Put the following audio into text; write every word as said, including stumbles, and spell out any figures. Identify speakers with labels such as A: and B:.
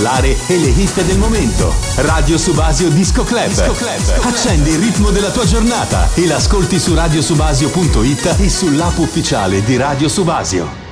A: ballare e le hit del momento. Radio Subasio Disco Club. Disco Club. Accendi il ritmo della tua giornata e l'ascolti su radiosubasio punto it e sull'app ufficiale di Radio Subasio.